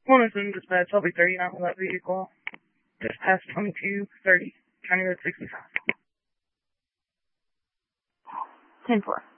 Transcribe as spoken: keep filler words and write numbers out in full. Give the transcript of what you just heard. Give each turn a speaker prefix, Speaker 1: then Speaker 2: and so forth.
Speaker 1: one is in dispatch. I'll be thirty-nine with that vehicle. Just past twenty-two thirty. County Road sixty-five.
Speaker 2: ten four.